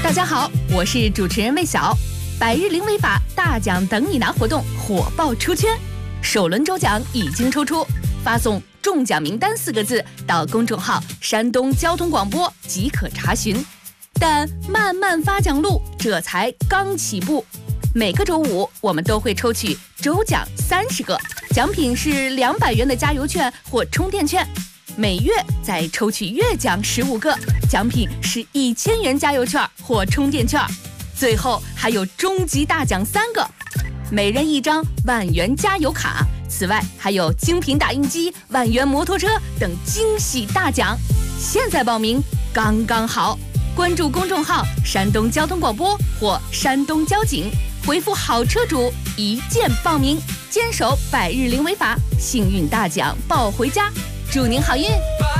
大家好，我是主持人魏晓。百日零违法大奖等你拿活动火爆出圈，首轮抽奖已经抽出，发送中奖名单4个字到公众号山东交通广播即可查询。但漫漫发奖路这才刚起步，每个周五我们都会抽取周奖30个，奖品是200元的加油券或充电券，每月再抽取月奖15个，奖品是1000元加油券或充电券，最后还有终极大奖3个，每人1张万元加油卡，此外还有精品打印机、万元摩托车等惊喜大奖。现在报名刚刚好，关注公众号山东交通广播或山东交警，回复好车主一键报名，坚守百日零违法，幸运大奖抱回家，祝您好运。